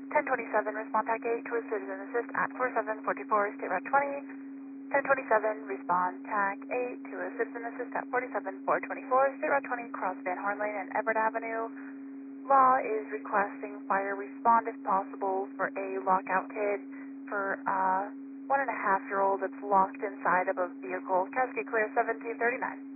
1027, respond TAC 8 to a citizen assist at 4744, State Route 20. 1027, respond TAC 8 to a citizen assist at 47424, State Route 20, cross Van Horn Lane and Everett Avenue. Law is requesting fire respond if possible for a lockout kit for a 1.5-year-old that's locked inside of a vehicle. Cascade Clear 1739.